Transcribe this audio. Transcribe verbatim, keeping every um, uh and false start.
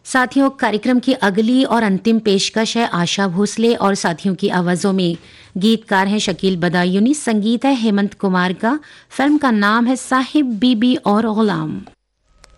साथियों, कार्यक्रम की अगली और अंतिम पेशकश है आशा भोसले और साथियों की आवाजों में। गीतकार हैं शकील बदायूनी, संगीत है हेमंत कुमार का। फिल्म का नाम है साहिब बीबी और गुलाम।